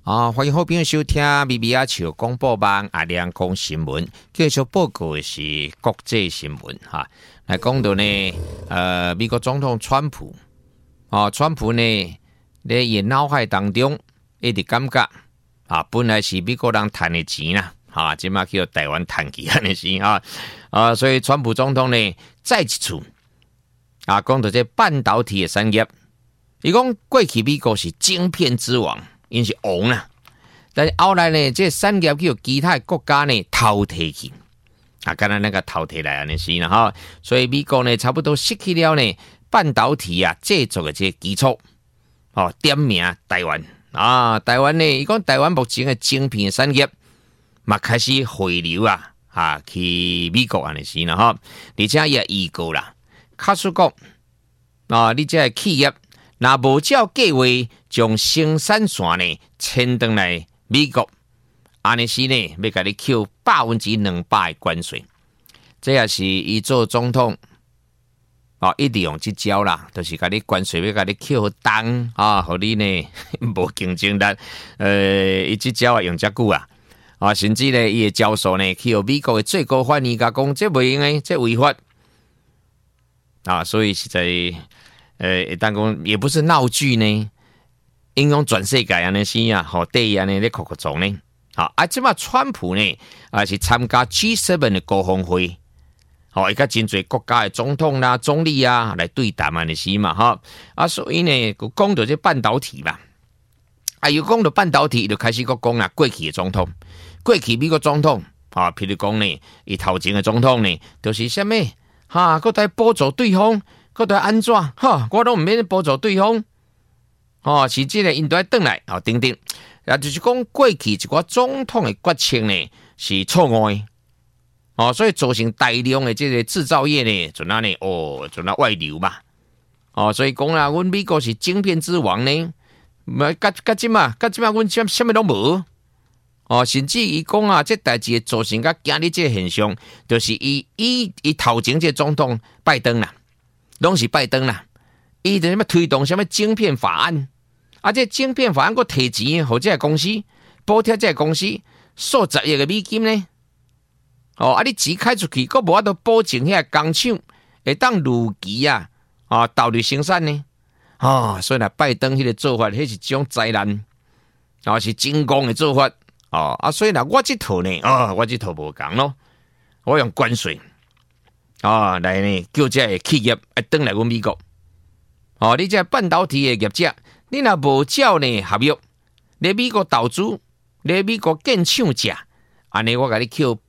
欢迎好朋友收听咪咪啊笑广播网阿亮讲新闻，继续报告的是国际新闻哈。来讲到呢，美国总统川普，川普呢，在伊脑海当中一直感觉本来是美国人赚的钱啦，即马叫台湾赚去安尼是所以川普总统呢再一次讲到这半导体的产业，伊讲过去美国是晶片之王。因是王啦，但是后来呢，这产业叫其他国家呢淘汰去，刚才那个淘汰来安尼是啦哈，所以美国呢差不多失去了呢半导体制作的这基础，点名台湾台湾呢，伊讲台湾目前的晶片产业嘛开始回流去美国安尼是啦哈，而且也预告啦，卡说讲你这企业。那无照计划将生产线呢迁登来美国，安尼是呢要甲你扣200%的关税，这也是伊做总统一直用这招啦，就是甲你关税要甲你扣重互你呢无竞争力，伊这招用遮久甚至呢伊的教授呢去美国的最高法院甲讲，这袂用诶，这违法所以实在。当讲也不是闹剧呢，应用全世界安尼是对安尼咧酷做呢。即马川普呢是参加 G7 的高峰会，伊甲真侪国家的总统啦、总理来对谈安尼是嘛所以呢，讲到这半导体嘛，又讲到半导体，就开始讲啦，过去的总统，过去美国总统譬如讲呢，伊头前的总统呢，就是什么搁在补助对方。搁在安怎我都唔免帮助对方是这个因都要转来等等，就是讲过去一个总统的决策呢是错误的所以造成大量的这个制造业呢就那呢就那外流嘛所以讲啦，阮美国是晶片之王呢，甲即嘛阮什么都无甚至伊讲这代志造成甲今日这个现象，就是伊头前这总统拜登啦。拢是拜登啦，伊就什么推动什么晶片法案，这晶片法案佫提钱，互这个公司补贴这个公司数10亿的美金呢。你钱开出去，佫无法度保证遐工厂会当如期投入生产呢。所以拜登迄个做法，迄是一种灾难，是真公的做法。所以我这套呢，我这套无共咯，我用关税。来呢，叫这个企业登来阮美国。你这半导体的业者，你若无照呢合约，来美国投资，来美国建厂者，安尼我甲你扣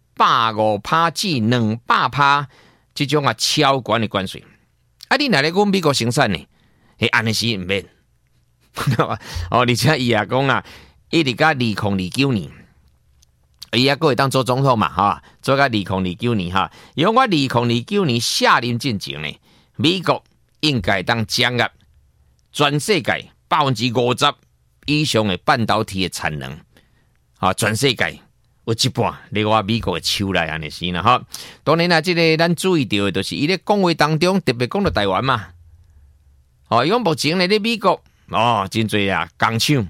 150%至200%这种超悬的关税。你若来阮美国生产呢，安尼是毋免。而且伊也讲一直到2029年。伊还会当做总统嘛做到2029年伊讲我2029年下任进前呢，美国应该当掌握全世界50%以上的半导体的产能全世界有一半在我美国的手内安尼是啦当然这个咱注意到的就是伊咧讲话当中特别讲到台湾嘛伊讲目前咧美国真侪工厂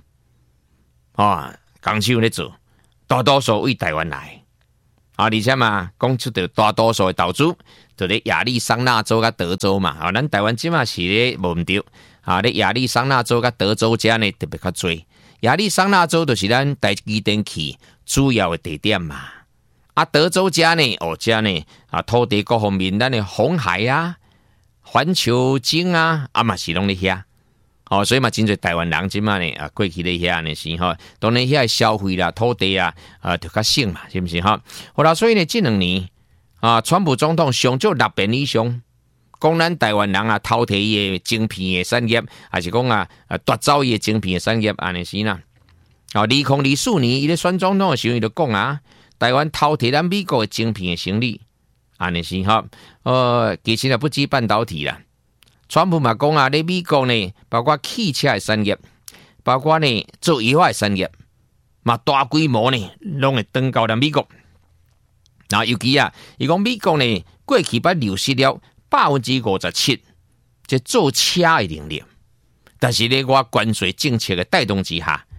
工厂咧做。大多数为台湾来而且嘛，讲出的大多数的投资就在亚利桑那州甲德州嘛咱台湾即马是咧无毋对咧亚利桑那州甲德州遮呢特别较多。亚利桑那州就是咱台积电去主要的地点嘛德州遮呢遮呢土地各方面咱的鸿海环球晶嘛是拢咧遐。所以嘛，真侪台湾人即嘛呢过去咧遐呢是当然遐消费啦、土地就较省嘛，是不是好啦，所以呢，这2年川普总统上少6遍以上，讲咱台湾人淘汰伊的晶片的产业，还是讲夺走伊的晶片的产业安尼是啦。2024年伊咧选总统的时候，伊就讲台湾淘汰咱美国的晶片的生意，安尼是其实也不止半导体啦。川普嘛讲在美国呢，包括汽车的产业，包括呢做药的产业，嘛大规模呢，拢会登到咱美国。尤其伊讲美国呢，过去捌流失了57%这做车的能力，但是咧我关税政策的带动之下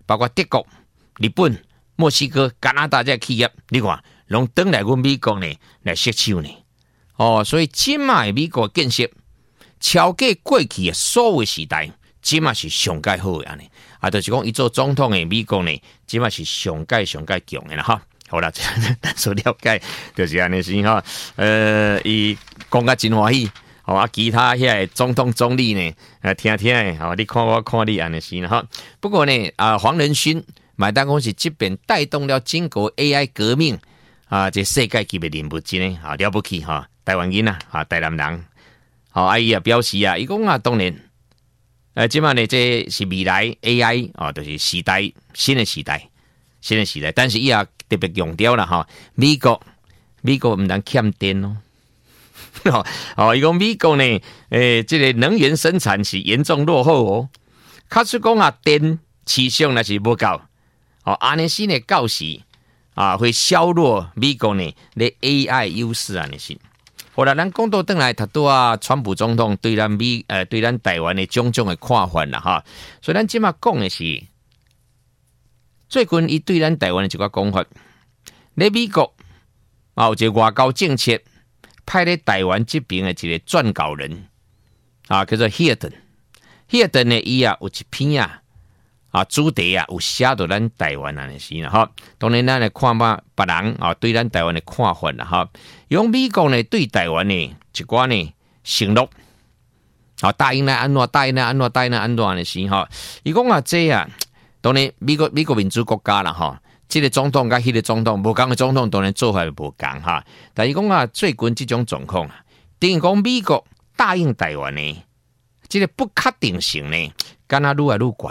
包括德国、日本、墨西哥、加拿大这企业，你看，拢登来阮美国呢来吸收呢。所以今卖美国建设超过过去的所有时代，今卖是上界好的安尼。就是讲伊做总统的美国呢，今卖是上界强的啦哈。好啦，但所了解就是安尼先哈。伊讲甲真欢喜。其他遐总统总理呢，听的，你看我看你安尼先哈。不过呢，黄仁勋买单公司这边带动了中国 AI 革命这世界级的人物真的了不起哈。台湾人台南人，伊也表示伊讲当然，即摆呢这是未来 AI 就是时代新的时代，但是伊也特别强调了哈，美国唔能欠电哦。伊讲美国呢，这个能源生产是严重落后哦。卡出讲电市场那是不够，安尼新的告示会削弱美国呢的 AI 优势安尼是。后来咱讲到转来，他都川普总统对咱台湾的种种的看法啦哈。所以咱今麦讲的是，最近伊对咱台湾的一个讲法，在美国有一个外交政策。派在台湾这边的一个撰稿人叫做 Hilton 呢，伊有一篇主题有写到咱台湾安尼是啦哈。当然咱来看吧，别人对咱台湾的看法啦哈。用美国呢对台湾呢一寡呢承诺，答应来安怎安尼是哈。伊讲这当然美国民主国家啦哈。这个总统跟迄个总统，无同的总统当然做法无同哈。但是讲最近这种状况等于讲美国答应台湾呢，这个不确定性呢，敢若愈来愈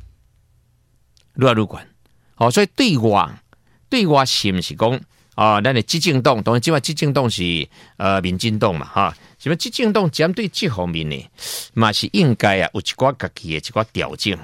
悬。所以对我是不是讲咱的执政党，当然即摆执政党是民进党嘛哈。是不执政党针对这方面呢，嘛是应该有一寡家己的一寡调整。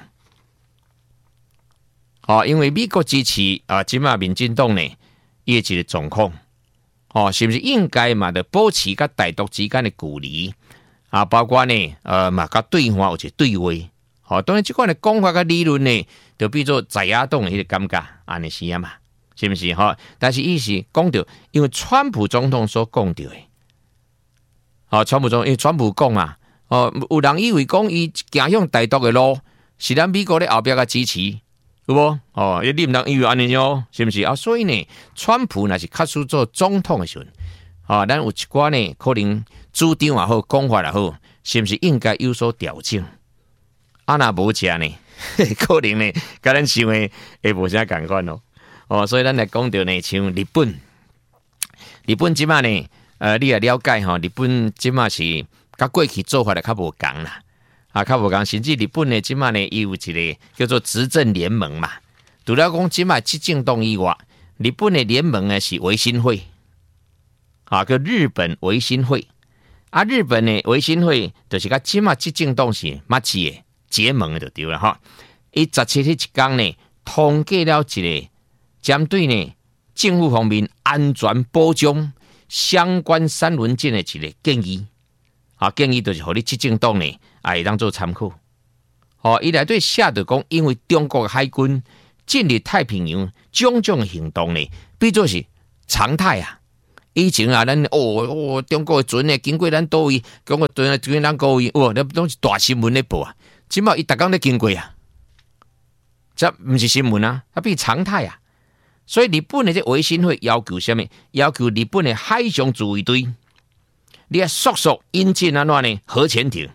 因为美国支持今嘛民进党呢，伊一个状况，是不是应该嘛的保持甲台独之间的距离包括呢嘛甲对话有一个对话，当然这款的讲法甲理论呢，就比做在野党的迄个感觉安尼是嘛，是不是但是伊是讲到，因为川普总统所讲到的，川普总统因为川普讲有人以为讲伊行向台独的路，是咱美国咧后壁甲支持。有无？你唔当以为安尼哟，是不是所以呢，川普若是确实做总统的时候，咱有一寡呢，可能主张也好，讲法也好，是不是应该有所调整？若无这呢，可能呢，甲咱想的会无啥共款哦。所以咱来讲到呢，像日本即马呢，你也了解日本即马是甲过去做法的较无共啦。较无共，甚至日本呢，即马呢，伊有一个叫做执政联盟嘛。除了讲即马执政党以外，日本的联盟呢是维新会，叫日本维新会。日本的维新会就是甲即马执政党是马子的结盟的就对了哈。伊17日一天呢，通过了一个针对呢政府方面安全保障相关3文件的一个建议。建议就是互你执政党呢，会当做参考。伊内底写着讲，因为中国海军进入太平洋种种行动呢，比作是常态啊。以前咱中国的船呢经过咱岛屿，中国船经过咱岛屿，那都是大新闻咧报啊。即马伊逐工咧经过啊，这不是新闻啊，它变常态啊。所以日本的这维新会要求什么？要求日本的海上自卫队。你要速速引进呢核潜艇，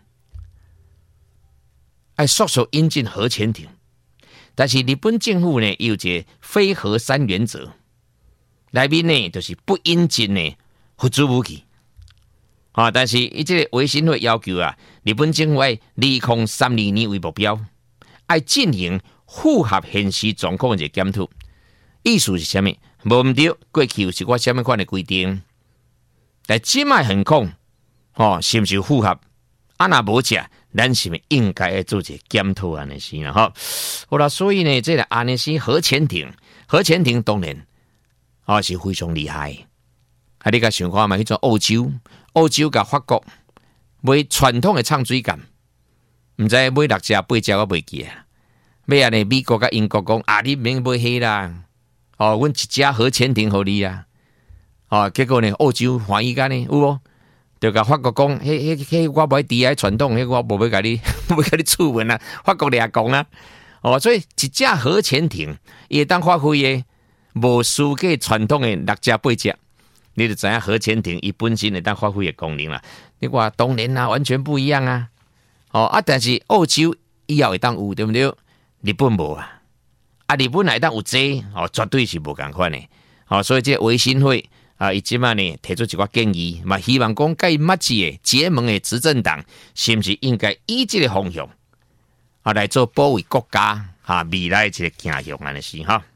速速引进核潜艇。但是日本政府呢有一个非核3原则，内面呢就是不引进呢核子武器。但是伊这个维新会要求日本政府要2032年为目标，要进行符合现实状况的检讨。意思是什么？无毋对，过去有一寡什么款的规定。但即卖很空，是不是符合？若无这，咱是不是应该要做一个检讨安尼是啦？好啦，所以呢，这个安尼是核潜艇当然是非常厉害。你甲想看嘛？迄种澳洲甲法国买传统的唱水舰，毋知买6只8只我袂记啊。 要安尼美国甲英国讲啊，你免买迄啦，哦，阮一家核潜艇互你啊，哦，结果呢，澳洲欢喜干呢，有无？就甲法国讲，迄我不爱抵赖传统，迄我无要甲你，无甲你处分啊，法国俩讲啊，哦，所以一架核潜艇也当发挥诶，无输给传统诶6架8架，你就知影核潜艇伊本身会当发挥诶功能啦。你话当然啊，完全不一样啊，哦啊，但是澳洲以后会当有对不对？日本无啊，啊日本会当有这哦，绝对是无共款诶，哦，所以这维新会。啊，伊即摆呢提出一个建议，嘛希望讲甲伊密切的结盟的执政党，是毋是应该以这个方向啊来做保卫国家未来一个行向安尼是哈？